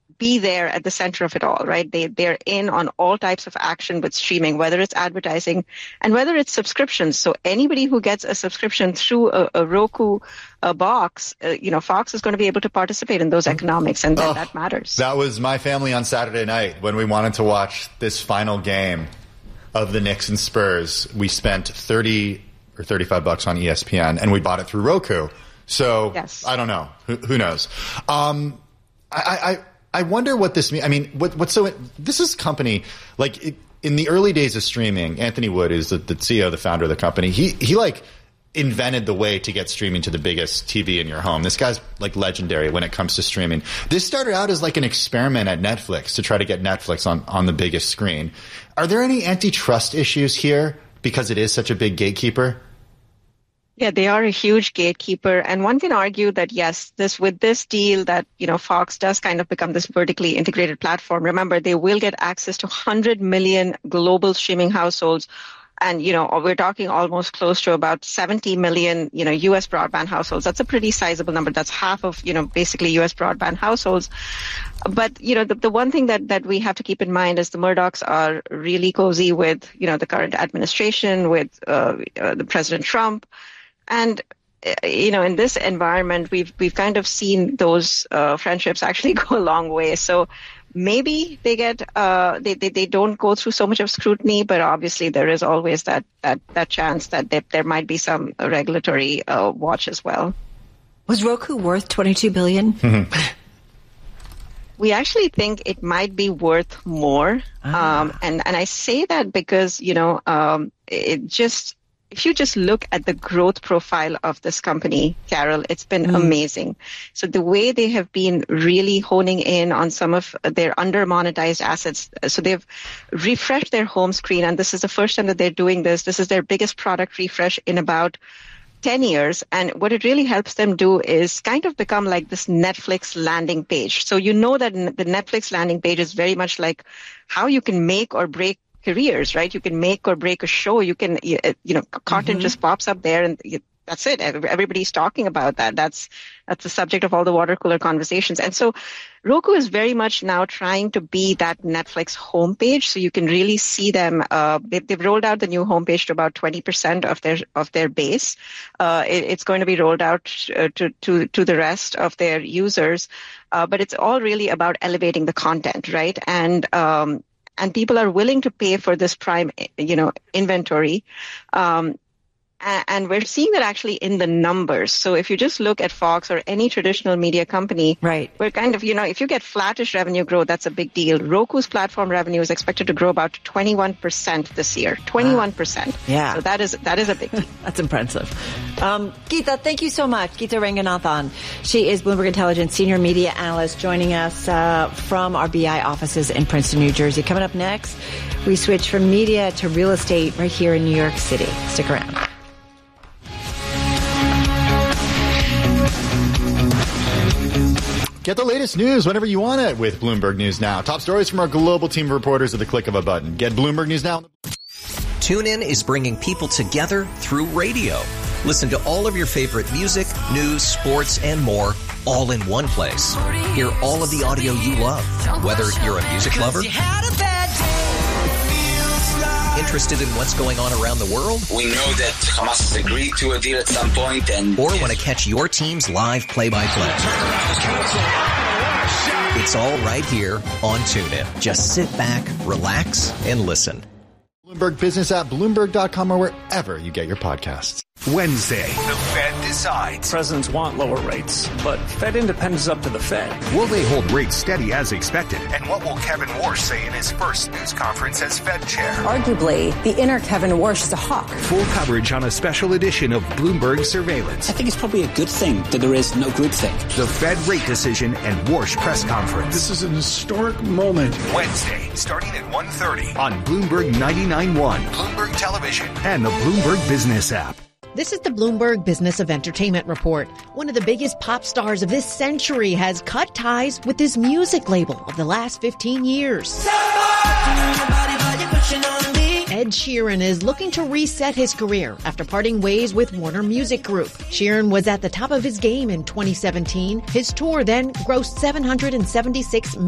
be there at the center of it all, right? They're in on all types of action with streaming, whether it's advertising and whether it's subscriptions. So anybody who gets a subscription through a Roku box, Fox is going to be able to participate in those economics, and that matters. That was my family on Saturday night when we wanted to watch this final game of the Knicks and Spurs. We spent $30 or $35 on ESPN, and we bought it through Roku. So yes. I don't know. Who knows? I wonder what this means. I mean, this is a company, like in the early days of streaming, Anthony Wood is the CEO, the founder of the company. He like invented the way to get streaming to the biggest TV in your home. This guy's like legendary when it comes to streaming. This started out as like an experiment at Netflix to try to get Netflix on the biggest screen. Are there any antitrust issues here because it is such a big gatekeeper? Yeah, they are a huge gatekeeper. And one can argue that, yes, with this deal that, Fox does kind of become this vertically integrated platform. Remember, they will get access to 100 million global streaming households. And, we're talking almost close to about 70 million, U.S. broadband households. That's a pretty sizable number. That's half of, basically U.S. broadband households. But, the one thing that we have to keep in mind is the Murdochs are really cozy with, the current administration, with the President Trump. And, in this environment, we've kind of seen those friendships actually go a long way. So maybe they get they don't go through so much of scrutiny, but obviously there is always that chance that there might be some regulatory watch as well. Was Roku worth $22 billion? Mm-hmm. We actually think it might be worth more. And I say that because, if you just look at the growth profile of this company, Carol, it's been amazing. So the way they have been really honing in on some of their under-monetized assets. So they've refreshed their home screen, and this is the first time that they're doing this. This is their biggest product refresh in about 10 years. And what it really helps them do is kind of become like this Netflix landing page. So that the Netflix landing page is very much like how you can make or break careers, right? You can make or break a show. You can, content just pops up there and that's it. Everybody's talking about that. That's the subject of all the water cooler conversations. And so Roku is very much now trying to be that Netflix homepage. So you can really see them. They've rolled out the new homepage to about 20% of their base. It's going to be rolled out to the rest of their users. But it's all really about elevating the content, right? And people are willing to pay for this prime, inventory. And we're seeing that actually in the numbers. So if you just look at Fox or any traditional media company, right, we're kind of, if you get flattish revenue growth, that's a big deal. Roku's platform revenue is expected to grow about 21% this year. 21%. Yeah. So that is a big deal. That's impressive. Geeta, thank you so much. Geeta Ranganathan. She is Bloomberg Intelligence Senior Media Analyst joining us from our BI offices in Princeton, New Jersey. Coming up next, we switch from media to real estate right here in New York City. Stick around. Get the latest news whenever you want it with Bloomberg News Now. Top stories from our global team of reporters at the click of a button. Get Bloomberg News Now. TuneIn is bringing people together through radio. Listen to all of your favorite music, news, sports, and more all in one place. Hear all of the audio you love, whether you're a music lover, interested in what's going on around the world? We know that Hamas has agreed to a deal at some point, or want to catch your team's live play-by-play. It's all right here on TuneIn. Just sit back, relax, and listen. Bloomberg Business app, Bloomberg.com, or wherever you get your podcasts. Wednesday, the Fed decides. Presidents want lower rates, but Fed independence is up to the Fed. Will they hold rates steady as expected? And what will Kevin Warsh say in his first news conference as Fed chair? Arguably, the inner Kevin Warsh is a hawk. Full coverage on a special edition of Bloomberg Surveillance. I think it's probably a good thing that there is no groupthink. The Fed rate decision and Warsh press conference. This is an historic moment. Wednesday, starting at 1:30 on Bloomberg 99.1, Bloomberg Television, and the Bloomberg Business app. This is the Bloomberg Business of Entertainment Report. One of the biggest pop stars of this century has cut ties with his music label of the last 15 years. Ed Sheeran is looking to reset his career after parting ways with Warner Music Group. Sheeran was at the top of his game in 2017. His tour then grossed $776